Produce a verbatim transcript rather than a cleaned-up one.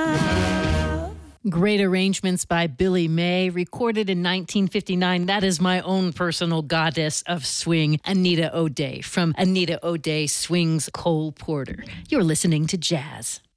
love. Great arrangements by Billy May, recorded in nineteen fifty-nine. That is my own personal goddess of swing, Anita O'Day, from Anita O'Day Swings Cole Porter. You're listening to Jazz.